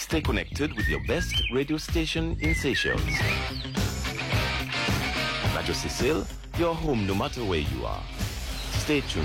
Stay connected with your best radio station in Seychelles. Radio Cecil, your home no matter where you are. Stay tuned.